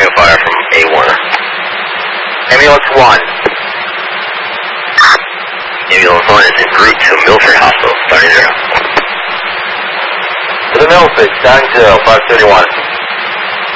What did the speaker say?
Returning fire from A1. Ambulance 1. Ambulance 1 is en route to Milford Hospital. Starting 0. To the Milford, starting 0, 531.